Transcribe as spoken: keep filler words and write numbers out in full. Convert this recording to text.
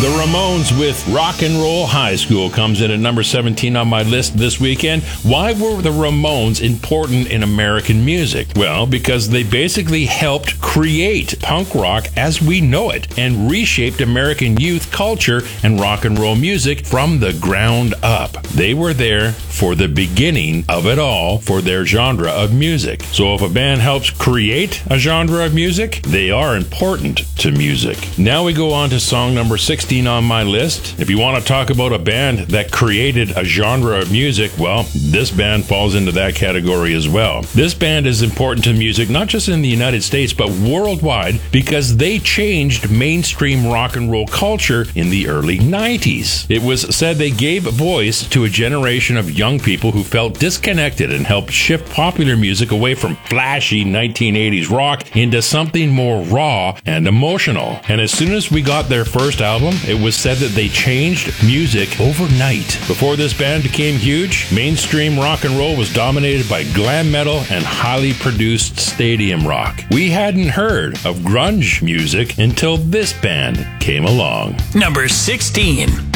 The Ramones with Rock and Roll High School comes in at number seventeen on my list this weekend. Why were the Ramones important in American music? Well, because they basically helped create punk rock as we know it and reshaped American youth culture and rock and roll music from the ground up. They were there for the beginning of it all for their genre of music. So if a band helps create a genre of music, they are important to music. Now we go on to song number sixteen on my list. If you want to talk about a band that created a genre of music, well, this band falls into that category as well. This band is important to music, not just in the United States, but worldwide, because they changed mainstream rock and roll culture in the early nineties. It was said they gave voice to a generation of young people who felt disconnected and helped shift popular music away from flashy nineteen eighties rock into something more raw and emotional. And as soon as we got their first album, it was said that they changed music overnight. Before this band became huge, mainstream rock and roll was dominated by glam metal and highly produced stadium rock. We hadn't heard of grunge music until this band came along. Number sixteen.